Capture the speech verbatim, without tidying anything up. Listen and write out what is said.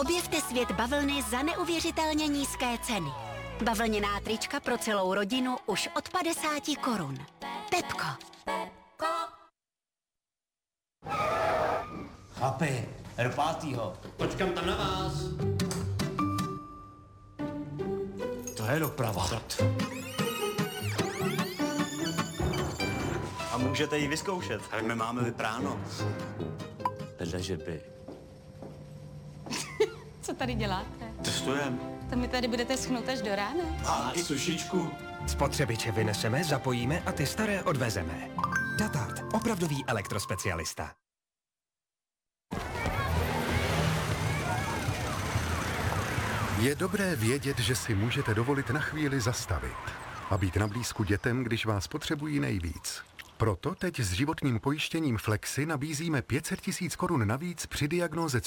Objevte svět bavlny za neuvěřitelně nízké ceny. Bavlněná trička pro celou rodinu už od padesáti korun. Pepko. Chlapi, do pátýho. Počkám tam na vás. To je doprava. A můžete ji vyzkoušet, ale my máme vypráno. Vedle žeby. Co tady děláte? Testujem. To mi tady budete schnout až do rána? A sušičku. Spotřebiče vyneseme, zapojíme a ty staré odvezeme. Datart, opravdový elektrospecialista. Je dobré vědět, že si můžete dovolit na chvíli zastavit a být na blízku dětem, když vás potřebují nejvíc. Proto teď s životním pojištěním Flexi nabízíme pět set tisíc korun navíc při diagnóze